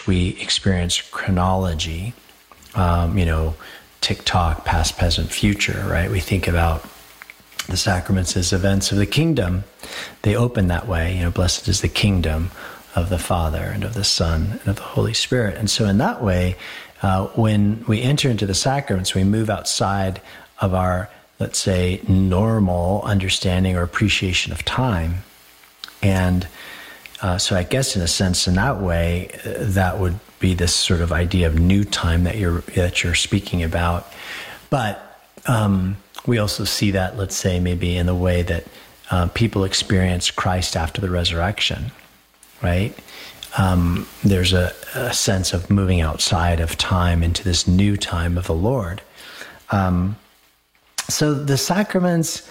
church, we experience chronology, tick-tock, past, present, future, right? We think about the sacraments as events of the kingdom. They open that way, blessed is the kingdom of the Father and of the Son and of the Holy Spirit. And so in that way, when we enter into the sacraments, we move outside of our, let's say, normal understanding or appreciation of time. And so I guess in a sense, in that way, that would be this sort of idea of new time that you're speaking about. But we also see that, let's say, maybe in the way that people experience Christ after the resurrection, right? There's a sense of moving outside of time into this new time of the Lord. So the sacraments,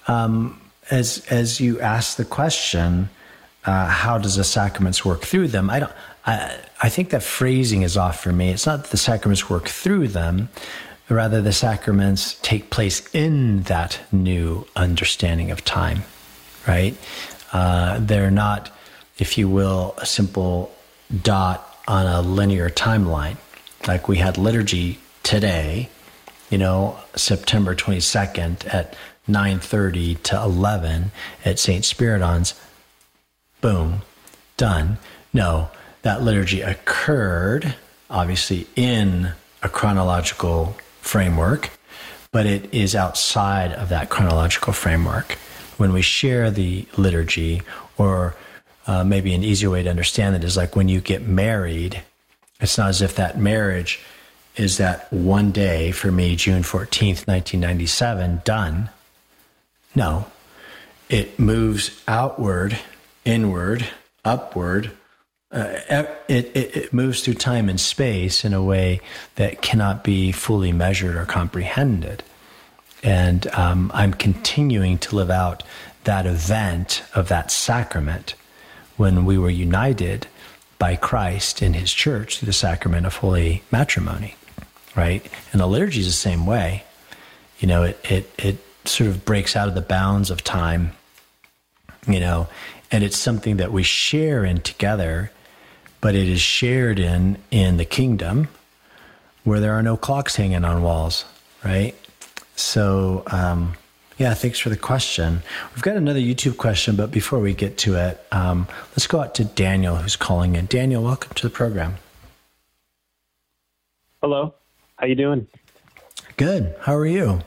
as you ask the question, how does the sacraments work through them? I think that phrasing is off for me. It's not that the sacraments work through them, rather the sacraments take place in that new understanding of time, right? They're not, if you will, a simple dot on a linear timeline. Like we had liturgy today, September 22nd at 9:30 to 11 at St. Spiridon's. Boom, done. No, that liturgy occurred, obviously, in a chronological framework, but it is outside of that chronological framework. When we share the liturgy, or maybe an easier way to understand it is like when you get married, it's not as if that marriage is that one day, for me, June 14th, 1997, done. No, it moves outward, inward, upward. It moves through time and space in a way that cannot be fully measured or comprehended. And I'm continuing to live out that event of that sacrament when we were united by Christ in his church through the sacrament of holy matrimony, right? And the liturgy is the same way. It sort of breaks out of the bounds of time, and it's something that we share in together, but it is shared in the kingdom where there are no clocks hanging on walls, right? So, thanks for the question. We've got another YouTube question, but before we get to it, let's go out to Daniel, who's calling in. Daniel, welcome to the program. Hello. How you doing? Good. How are you?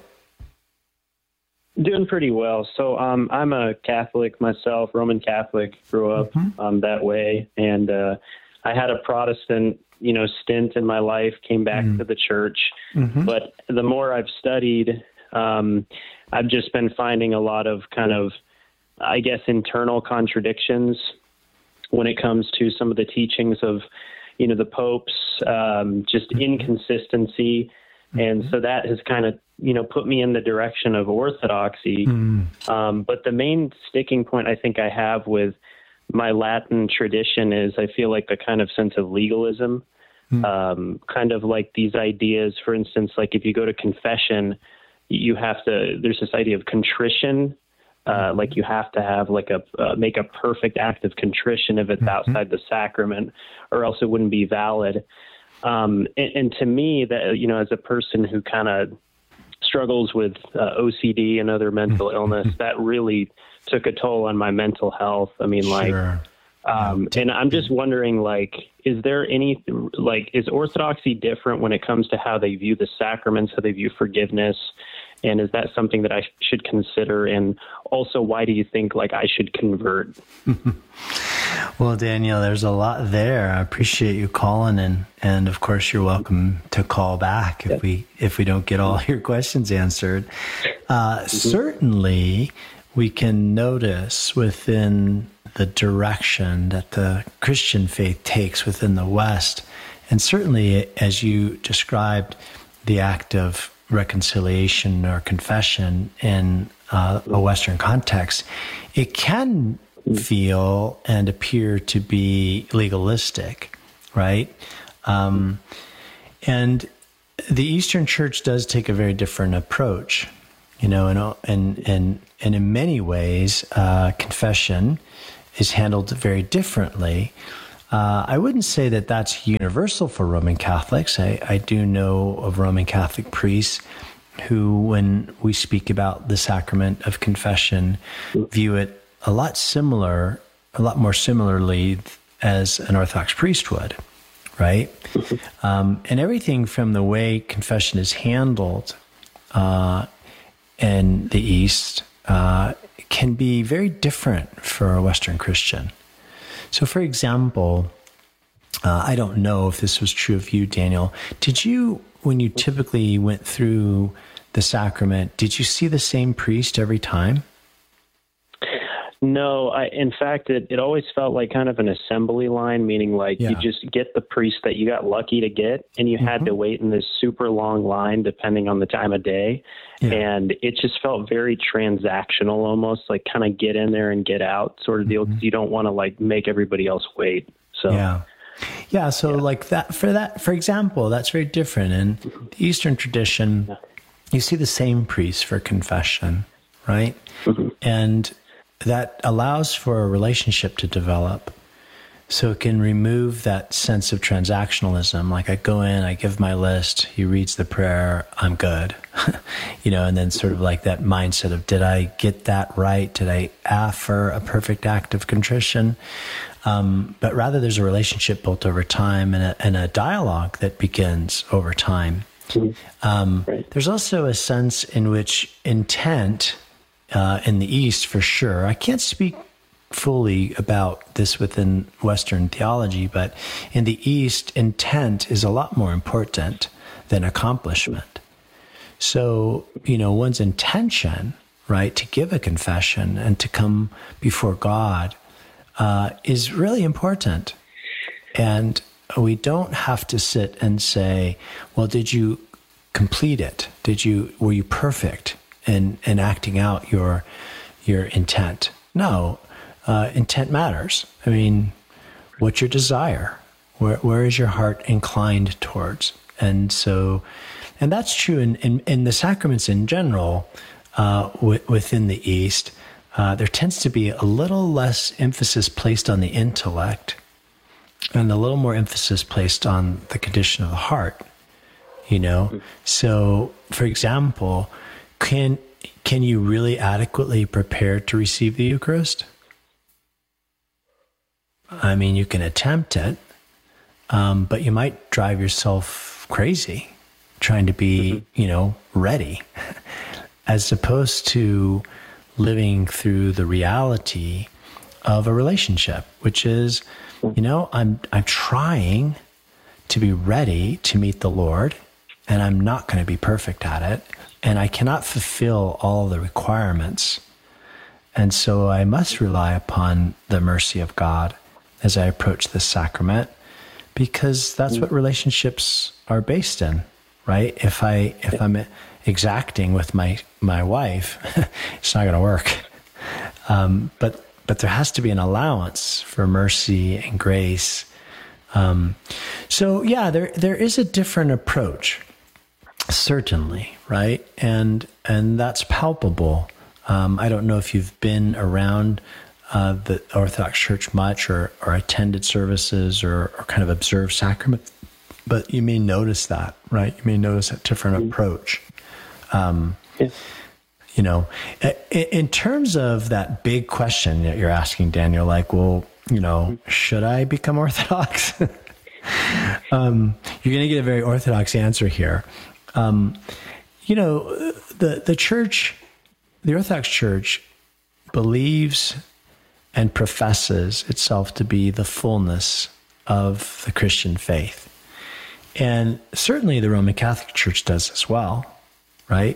Doing pretty well. So I'm a Catholic myself, Roman Catholic, grew up that way. And I had a Protestant, stint in my life, came back to the church. But the more I've studied, I've just been finding a lot of kind of, I guess, internal contradictions when it comes to some of the teachings of, the popes, just inconsistency. And so that has kind of, put me in the direction of orthodoxy. But the main sticking point I think I have with my Latin tradition is I feel like the kind of sense of legalism, kind of like these ideas, for instance, like if you go to confession, there's this idea of contrition, like you have to have like make a perfect act of contrition if it's outside the sacrament, or else it wouldn't be valid. And to me, that, as a person who kind of struggles with OCD and other mental illness, that really took a toll on my mental health. I mean, Sure. and I'm just wondering, is there is Orthodoxy different when it comes to how they view the sacraments, how they view forgiveness? And is that something that I should consider? And also, why do you think I should convert? Well, Daniel, there's a lot there. I appreciate you calling, and of course, you're welcome to call back if we don't get all your questions answered. Certainly, we can notice within the direction that the Christian faith takes within the West, and certainly as you described the act of reconciliation or confession in a Western context, it can feel and appear to be legalistic, right? And the Eastern Church does take a very different approach, and in many ways, confession is handled very differently. I wouldn't say that that's universal for Roman Catholics. I do know of Roman Catholic priests who, when we speak about the sacrament of confession, view it a lot more similarly as an Orthodox priest would, right? And everything from the way confession is handled in the East can be very different for a Western Christian. So, for example, I don't know if this was true of you, Daniel. Did you, when you typically went through the sacrament, did you see the same priest every time? No, in fact, it always felt like kind of an assembly line, meaning like you just get the priest that you got lucky to get, and you had to wait in this super long line depending on the time of day. Yeah. And it just felt very transactional, almost like kind of get in there and get out sort of deal, because you don't want to like make everybody else wait. So So like for example, that's very different. In the Eastern tradition, you see the same priest for confession, right? And that allows for a relationship to develop. So it can remove that sense of transactionalism. Like I go in, I give my list, he reads the prayer, I'm good. And then sort of like that mindset of, did I get that right? Did I offer a perfect act of contrition? But rather there's a relationship built over time and a dialogue that begins over time. There's also a sense in which intent in the East, for sure. I can't speak fully about this within Western theology, but in the East, intent is a lot more important than accomplishment. So, one's intention, right, to give a confession and to come before God is really important. And we don't have to sit and say, well, did you complete it? Were you perfect in acting out your intent? No, intent matters. I mean, what's your desire? Where is your heart inclined towards? And that's true in the sacraments in general, within the East. There tends to be a little less emphasis placed on the intellect and a little more emphasis placed on the condition of the heart, So, for example, can you really adequately prepare to receive the Eucharist? I mean, you can attempt it, but you might drive yourself crazy trying to be, ready, as opposed to living through the reality of a relationship, which is, I'm trying to be ready to meet the Lord, and I'm not going to be perfect at it, and I cannot fulfill all the requirements. And so I must rely upon the mercy of God as I approach this sacrament, because that's what relationships are based in, right? If I'm exacting with my wife, it's not going to work. But there has to be an allowance for mercy and grace. There is a different approach, certainly, right? And that's palpable. I don't know if you've been around the Orthodox Church much or attended services or kind of observed sacraments, but you may notice that, right? You may notice a different approach. In terms of that big question that you're asking, Daniel, like, well, should I become Orthodox? You're going to get a very Orthodox answer here. The church, the Orthodox Church, believes and professes itself to be the fullness of the Christian faith. And certainly the Roman Catholic Church does as well, right?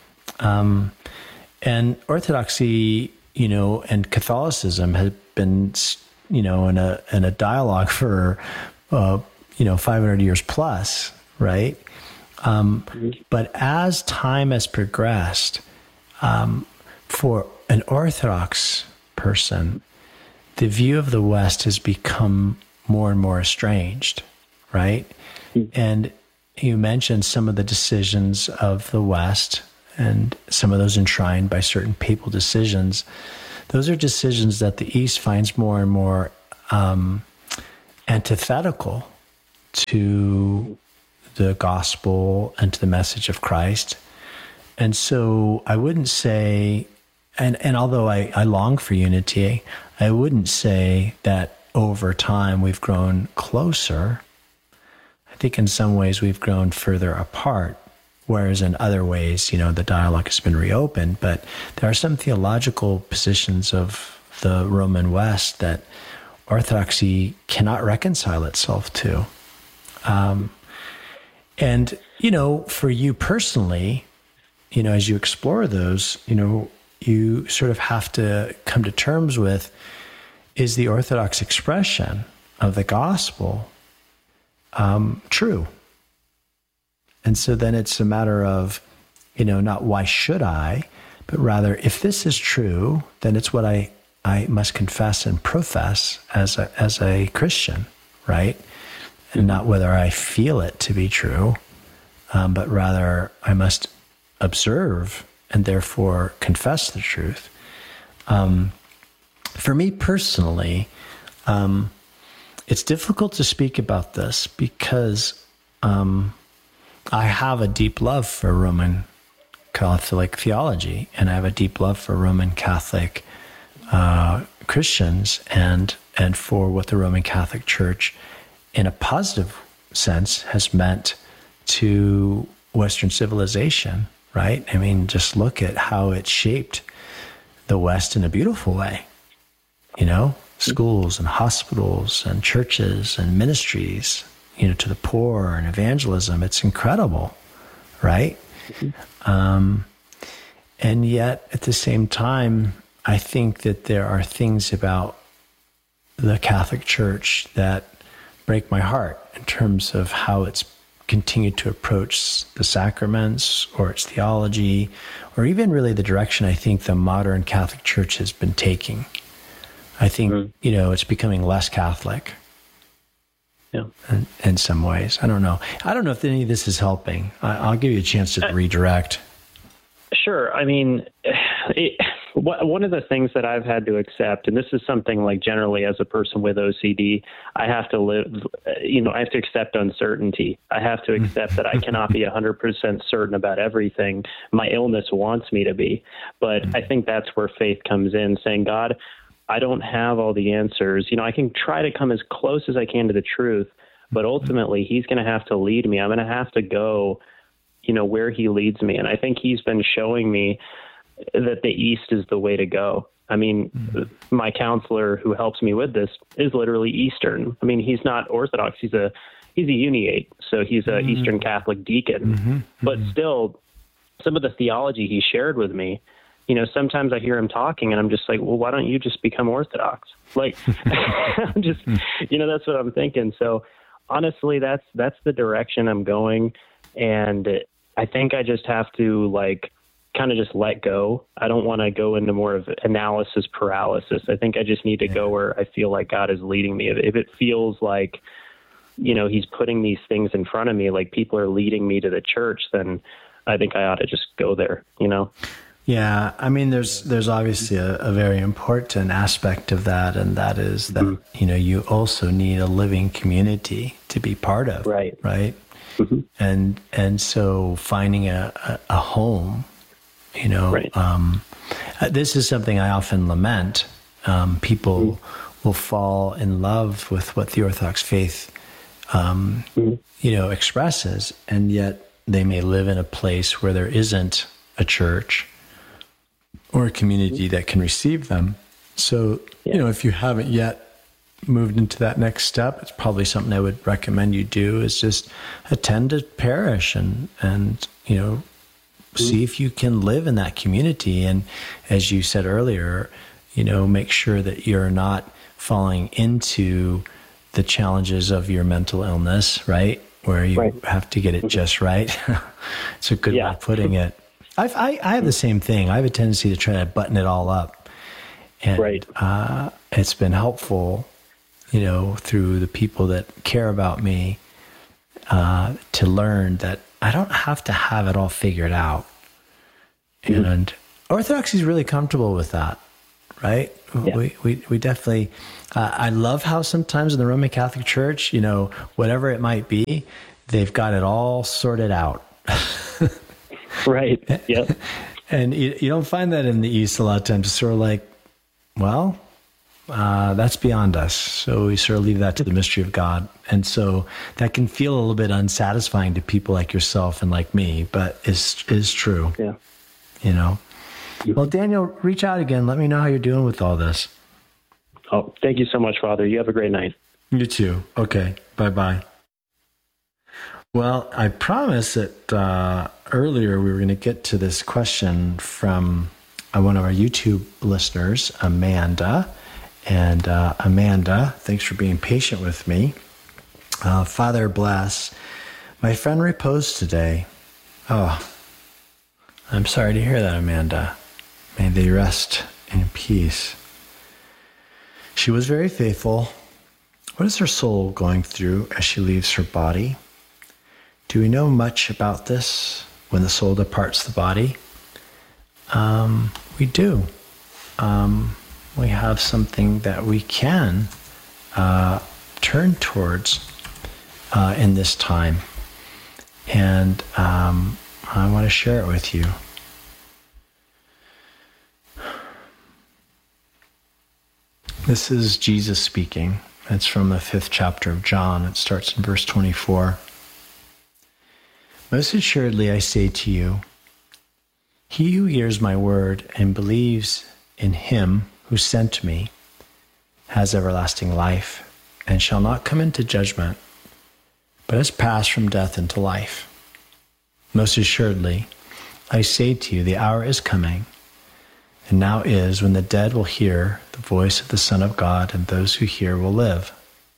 And Orthodoxy, and Catholicism have been, in a dialogue for, 500 years plus, right? But as time has progressed, for an Orthodox person, the view of the West has become more and more estranged, right? And you mentioned some of the decisions of the West and some of those enshrined by certain papal decisions. Those are decisions that the East finds more and more antithetical to the gospel and to the message of Christ. And so I wouldn't say, and although I long for unity, I wouldn't say that over time we've grown closer. I think in some ways we've grown further apart, whereas in other ways, the dialogue has been reopened. But there are some theological positions of the Roman West that Orthodoxy cannot reconcile itself to. And, for you personally, as you explore those, you sort of have to come to terms with, is the Orthodox expression of the gospel true? And so then it's a matter of, not why should I, but rather if this is true, then it's what I must confess and profess as a Christian, right? And not whether I feel it to be true, but rather I must observe and therefore confess the truth. For me personally, it's difficult to speak about this because I have a deep love for Roman Catholic theology, and I have a deep love for Roman Catholic Christians and for what the Roman Catholic Church, in a positive sense, has meant to Western civilization, right? I mean, just look at how it shaped the West in a beautiful way. Schools and hospitals and churches and ministries, to the poor and evangelism. It's incredible, right? Mm-hmm. And yet, at the same time, I think that there are things about the Catholic Church that break my heart in terms of how it's continued to approach the sacraments or its theology, or even really the direction I think the modern Catholic Church has been taking. I think, it's becoming less Catholic. Yeah. In some ways. I don't know. I don't know if any of this is helping. I'll give you a chance to redirect. Sure. I mean, one of the things that I've had to accept, and this is something like generally as a person with OCD, I have to live, I have to accept uncertainty. I have to accept that I cannot be 100% certain about everything my illness wants me to be. But I think that's where faith comes in, saying, God, I don't have all the answers. I can try to come as close as I can to the truth, but ultimately he's going to have to lead me. I'm going to have to go, where he leads me. And I think he's been showing me that the East is the way to go. I mean, my counselor who helps me with this is literally Eastern. I mean, he's not Orthodox. He's a uniate. So he's a Eastern Catholic deacon, but still some of the theology he shared with me, sometimes I hear him talking and I'm just like, well, why don't you just become Orthodox? Like, I'm just, that's what I'm thinking. So honestly, that's the direction I'm going. And I think I just have to kind of just let go. I don't want to go into more of analysis paralysis. I think I just need to go where I feel like God is leading me. If it feels like, he's putting these things in front of me, like people are leading me to the church, then I think I ought to just go there, Yeah, I mean, there's obviously a very important aspect of that, and that is that, you also need a living community to be part of, right? Mm-hmm. And so finding a home, right. This is something I often lament. People will fall in love with what the Orthodox faith, expresses, and yet they may live in a place where there isn't a church or a community that can receive them. So, if you haven't yet moved into that next step, it's probably something I would recommend you do, is just attend a parish and see if you can live in that community. And as you said earlier, make sure that you're not falling into the challenges of your mental illness, right? Where you have to get it just right. It's a good way of putting it. I have the same thing. I have a tendency to try to button it all up. And it's been helpful, through the people that care about me, to learn that I don't have to have it all figured out. And Orthodoxy is really comfortable with that, right? Yeah. We definitely, I love how sometimes in the Roman Catholic Church, you know, whatever it might be, they've got it all sorted out. Right. Yep. And you don't find that in the East a lot of times. It's sort of like, well, that's beyond us. So we sort of leave that to the mystery of God. And so that can feel a little bit unsatisfying to people like yourself and like me, but is true. Yeah. You know? Well, Daniel, reach out again. Let me know how you're doing with all this. Oh, thank you so much, Father. You have a great night. You too. Okay. Bye-bye. Well, I promised that earlier we were going to get to this question from one of our YouTube listeners, Amanda. And Amanda, thanks for being patient with me. Father bless. My friend reposed today. Oh, I'm sorry to hear that, Amanda. May they rest in peace. She was very faithful. What is her soul going through as she leaves her body? Do we know much about this when the soul departs the body? We do. We have something that we can turn towards in this time. And I want to share it with you. This is Jesus speaking. It's from the 5th chapter of John. It starts in verse 24. Most assuredly I say to you, he who hears my word and believes in him who sent me has everlasting life and shall not come into judgment, but has passed from death into life. Most assuredly, I say to you, the hour is coming, and now is, when the dead will hear the voice of the Son of God, and those who hear will live.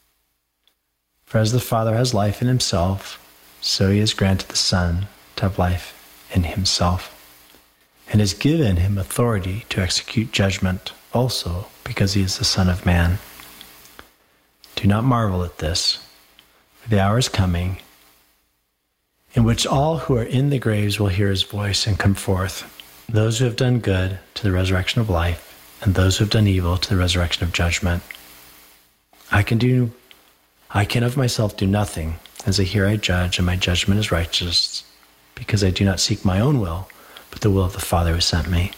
For as the Father has life in himself, so he has granted the Son to have life in himself, and has given him authority to execute judgment also, because he is the Son of Man. Do not marvel at this, for the hour is coming, in which all who are in the graves will hear his voice and come forth, those who have done good to the resurrection of life, and those who have done evil to the resurrection of judgment. I can of myself do nothing. As I hear I judge, and my judgment is righteous, because I do not seek my own will, but the will of the Father who sent me.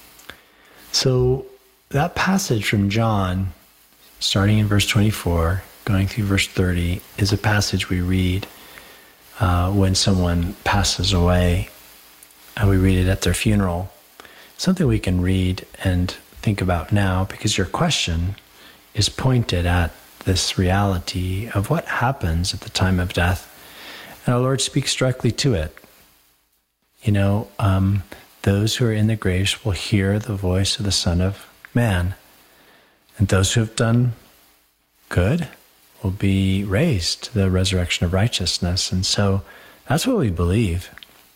So that passage from John, starting in verse 24, going through verse 30, is a passage we read when someone passes away, and we read it at their funeral. Something we can read and think about now, because your question is pointed at this reality of what happens at the time of death. And our Lord speaks directly to it. You know, those who are in the graves will hear the voice of the Son of Man. And those who have done good will be raised to the resurrection of righteousness. And so that's what we believe.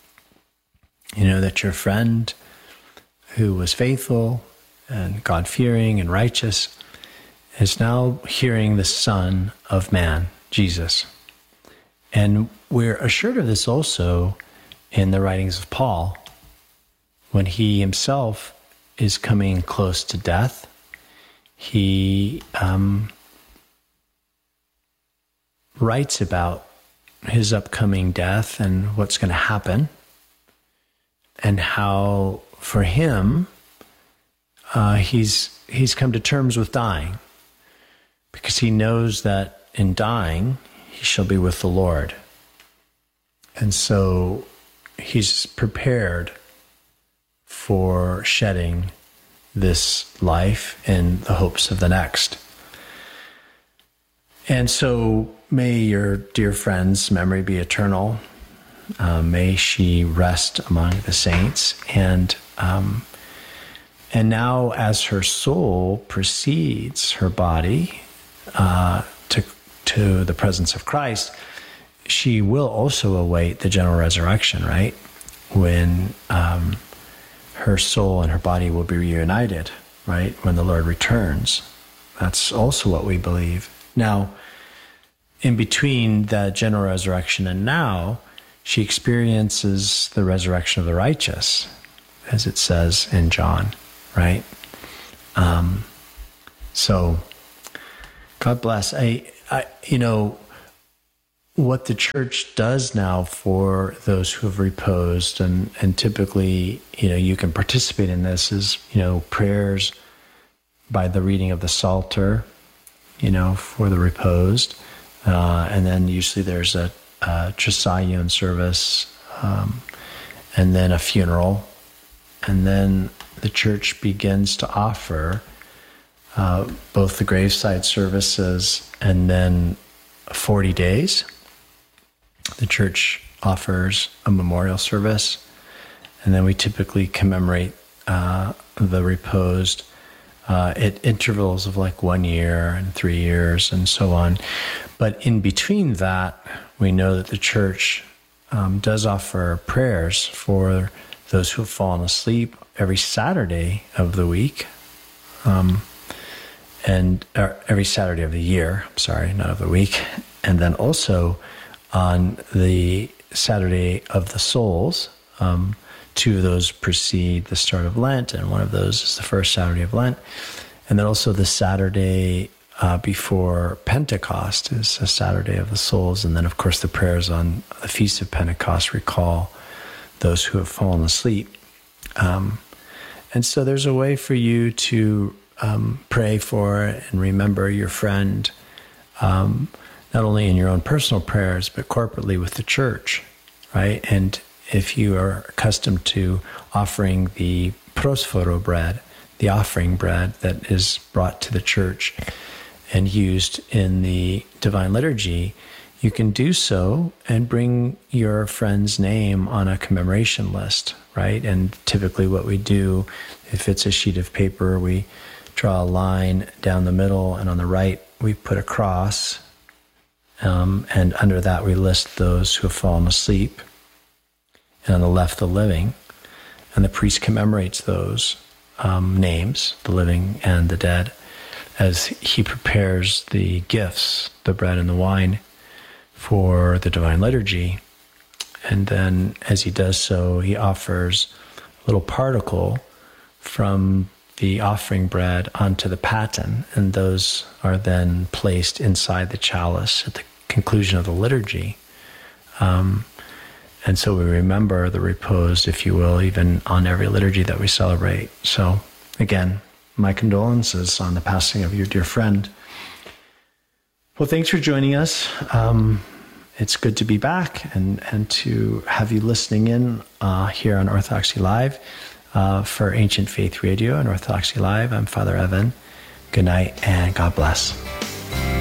You know, that your friend who was faithful and God-fearing and righteous is now hearing the Son of Man, Jesus. And we're assured of this also in the writings of Paul, when he himself is coming close to death. He writes about his upcoming death and what's going to happen, and how for him he's come to terms with dying, because he knows that in dying he shall be with the Lord. And so he's prepared for shedding this life in the hopes of the next. And so may your dear friend's memory be eternal. May she rest among the saints. And now as her soul precedes her body to the presence of Christ, she will also await the general resurrection, right? When her soul and her body will be reunited, right? When the Lord returns. That's also what we believe. Now, in between the general resurrection and now, she experiences the resurrection of the righteous, as it says in John, right? So God bless. What the church does now for those who have reposed, and typically, you can participate in this, is, prayers by the reading of the Psalter, for the reposed. And then usually there's a Trisagion service, and then a funeral. And then the church begins to offer both the graveside services, and then 40 days. The church offers a memorial service, and then we typically commemorate the reposed at intervals of like 1 year and 3 years and so on. But in between that, we know that the church does offer prayers for those who have fallen asleep every Saturday of the week, and every Saturday of the year, not of the week. And then also on the Saturday of the Souls, 2 of those precede the start of Lent, and one of those is the first Saturday of Lent. And then also the Saturday before Pentecost is a Saturday of the Souls. And then, of course, the prayers on the Feast of Pentecost recall those who have fallen asleep. And so there's a way for you to pray for and remember your friend, not only in your own personal prayers, but corporately with the church, right? And if you are accustomed to offering the prosphoro bread, the offering bread that is brought to the church and used in the Divine Liturgy, you can do so and bring your friend's name on a commemoration list, right? And typically what we do, if it's a sheet of paper, we draw a line down the middle, and on the right we put a cross, and under that we list those who have fallen asleep, and on the left the living, and the priest commemorates those names, the living and the dead, as he prepares the gifts, the bread and the wine, for the Divine Liturgy. And then as he does so, he offers a little particle from the offering bread onto the paten, and those are then placed inside the chalice at the conclusion of the liturgy. And so we remember the reposed, if you will, even on every liturgy that we celebrate. So again, my condolences on the passing of your dear friend. Well, thanks for joining us. It's good to be back and to have you listening in here on Orthodoxy Live for Ancient Faith Radio and Orthodoxy Live. I'm Father Evan. Good night and God bless.